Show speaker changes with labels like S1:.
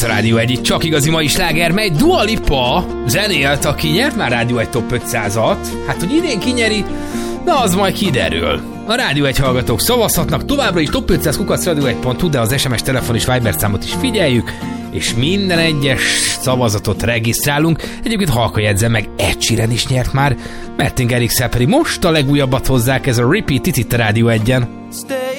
S1: a Rádió 1, csak igazi mai sláger, mely Dua Lipa zenélt, aki nyert már Rádió 1 Top 500-at. Hát, hogy idén kinyeri, na az majd kiderül. A Rádió 1 hallgatók szavazhatnak továbbra is Top 500 @radio1.hu, de az SMS, telefon és Viber számot is figyeljük, és minden egyes szavazatot regisztrálunk. Egyébként halka jegyzem meg, Ed Sheeran is nyert már, Martin Garrix pedig most a legújabbat hozzák, ez a Repeat itt a Rádió 1-en.